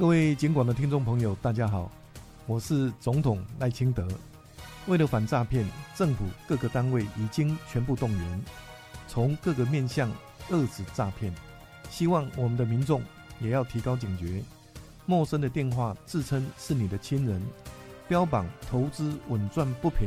各位警广的听众朋友，大家好，我是总统赖清德。为了反诈骗，政府各个单位已经全部动员，从各个面向遏止诈骗。希望我们的民众也要提高警觉，陌生的电话自称是你的亲人，标榜投资稳赚不赔